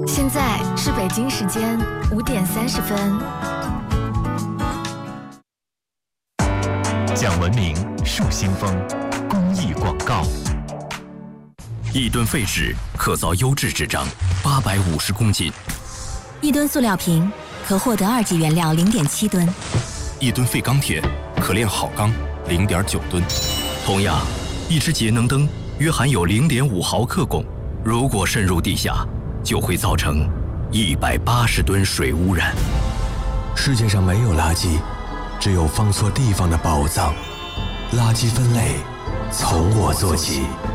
现在是北京时间5:30。 讲文明树新风，公益广告。 1吨废纸可造优质纸张850公斤 ，1吨塑料瓶可获得2级原料0.7吨 ，1吨废钢铁可炼好钢0.9吨。同样，一只节能灯约含有0.5毫克汞，如果渗入地下，就会造成180吨水污染。 世界上没有垃圾，只有放错地方的宝藏。垃圾分类从我做起。